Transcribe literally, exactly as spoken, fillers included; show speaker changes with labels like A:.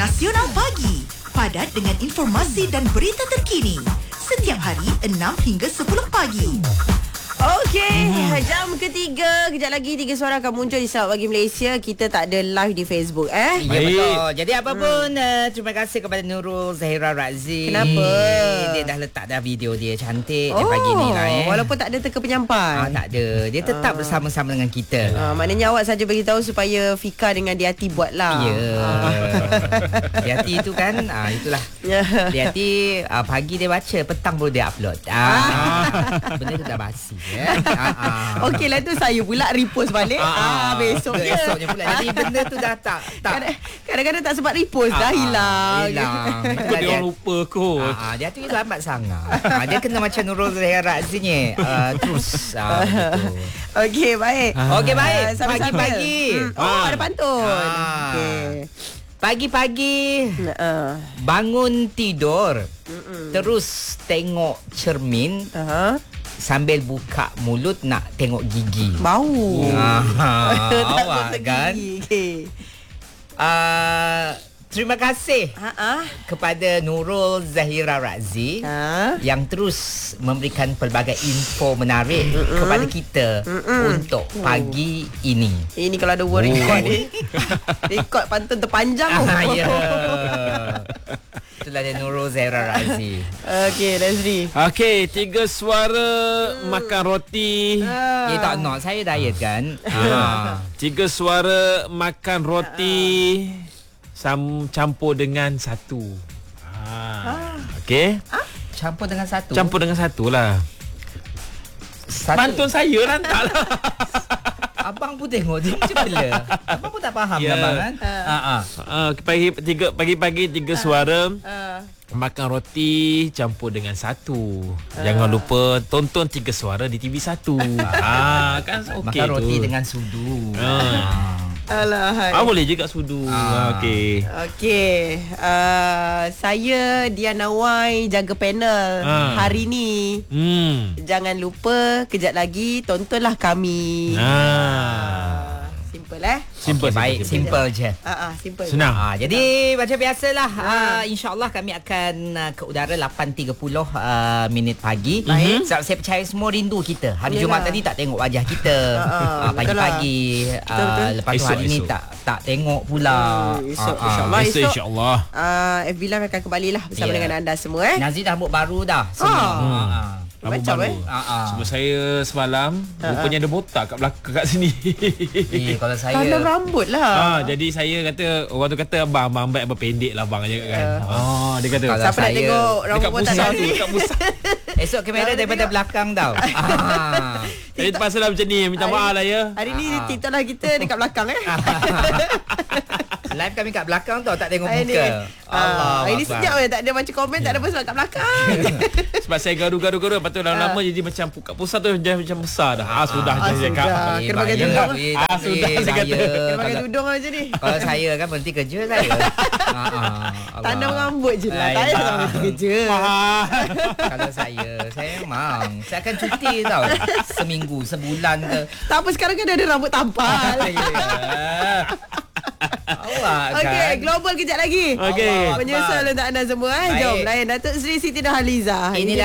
A: Nasional Pagi. Padat dengan informasi dan berita terkini. Setiap hari enam hingga sepuluh pagi.
B: Okey, hmm. jam ketiga. Kejap lagi Tiga Suara akan muncul di Selamat Pagi Malaysia. Kita tak ada live di Facebook eh.
C: Ya, betul. Jadi apa pun hmm. uh, terima kasih kepada Nurul Zahira Razi.
B: Kenapa?
C: Dia dah letak dah video dia cantik
B: oh,
C: pagi ni lah eh.
B: Walaupun tak ada teka penyampai.
C: Ah, tak ada. Dia tetap ah. bersama-sama dengan kita.
B: Ah, maknanya awak saja bagi tahu supaya Fika dengan Diati buatlah.
C: Ya. Ah. Diati itu kan ah, itulah. Diati ah, pagi dia baca, petang baru dia upload. Ah. Benda tu dah basi. Yeah. Ah, ah.
B: Okey lah, tu saya pula repost balik. Ah, ah, besok je.
C: Besoknya pula. Jadi benda tu dah tak, tak.
B: Kadang-kadang tak sempat repost, ah, dah hilang.
C: Hilang.
D: Dia, dia orang lupa kot.
C: Ah, ah, dia tu lambat sangat. Ah, dia kena macam Nurul Zahira Razinya. Uh, terus. Ah,
B: Okey, baik.
C: Ah. Okey, baik.
B: Uh,
C: Pagi-pagi.
B: Hmm. Oh, ah. ada pantun.
C: Ah.
B: Okey.
C: Pagi-pagi uh. bangun tidur. Mm-mm. Terus tengok cermin. Uh-huh. Sambil buka mulut nak tengok gigi.
B: Bau.
C: Ah, awak kan.
B: Okay.
C: Uh, terima kasih
B: Ha-ha.
C: kepada Nurul Zahira Razi ha? yang terus memberikan pelbagai info menarik Mm-mm. kepada kita Mm-mm. untuk pagi oh. ini.
B: Ini kalau ada word record ni. Rekod pantun terpanjang.
C: Ah, ya. Itulah dia Nurul Zahira Razi.
B: Okey, Leslie.
D: Okey, Tiga Suara hmm. makan roti.
C: Ah. Eh, tak nak. Saya diet kan. ah.
D: Tiga Suara makan roti ah. sam campur dengan satu. Ah. Okey.
C: Ah? Campur dengan satu?
D: Campur dengan satu lah. Satu. Pantun saya rantak lah.
C: Abang pun tengok dia macam bela. Abang pun tak faham yeah. abang kan.
D: Ha ah. Uh, uh, pagi tiga pagi-pagi tiga suara. Uh, uh. Makan roti campur dengan satu. Uh. Jangan lupa tonton Tiga Suara di T V satu. Ah kan okey tu.
C: Makan roti dengan sudu.
D: Uh.
B: Alah.
D: Ah boleh juga sudu. Ah. Okey.
B: Okey. Uh, saya Diana Wai jaga panel ah. hari ni. Hmm. Jangan lupa kejap lagi tontonlah kami. Ah. Simple eh.
C: Simple okay, baik, simple, simple je.
B: Ah uh-uh, simple.
D: Senang.
C: Ah, jadi macam biasalah uh, insya-Allah kami akan uh, ke udara lapan tiga puluh uh, minit pagi. Mm-hmm. Sebab saya percaya semua rindu kita. Hari Yalah. Jumaat tadi tak tengok wajah kita. Uh, uh, pagi-pagi uh, lepas tu hari esok. Ni tak tak tengok pula.
B: Hmm, esok
C: uh,
B: insya-Allah
D: uh, esok insya-Allah.
B: Uh, F B Live akan kembalilah bersama yeah. dengan anda semua eh.
C: Nazri dah rambut baru dah. Semua.
B: Oh. Hmm.
C: Uh,
B: Macam
D: baru.
B: eh
D: uh-huh. Sebab saya semalam uh-huh. rupanya ada botak kat belakang kat sini.
C: Eh kalau saya
B: tanam rambut lah.
D: Ah, jadi saya kata orang tu kata abang abang ambil abang pendek lah abang aja kan. Uh. Oh dia kata
B: siapa nak tengok rambut botak
D: tu dekat pusat.
C: Esok kamera daripada belakang tau. Ah.
D: Jadi terpaksa lah macam ni. Minta maaf lah ya.
B: Hari ni TikTok lah kita dekat belakang eh.
C: Live kami kat belakang tau, tak tengok
B: Hari
C: muka.
B: Allah. Ini sejak je tak ada macam komen, tak ada apa sebab kat belakang.
D: Sebab saya garu-garu-garu lepas tu lama-lama jadi macam kat pusat tu dia macam besar dah. Ah sudah je saya cakap.
B: Kena pakai tudung.
D: Ah sudah saya kata.
B: Kena pakai tudung macam ni.
C: Kalau saya kan berhenti kerja saya.
B: Tanam rambut je lah. Tak payah berhenti kerja.
C: Kalau saya, saya memang saya akan cuti tau. Seminggu, sebulan ke.
B: Tak apa, sekarang kan ada rambut tampal.
C: Awak kan.
B: Okey, global kejap lagi.
D: Okey.
B: Menyusul untuk anda semua eh. Jom layan Datuk Seri Siti Nurhaliza.
C: Inilah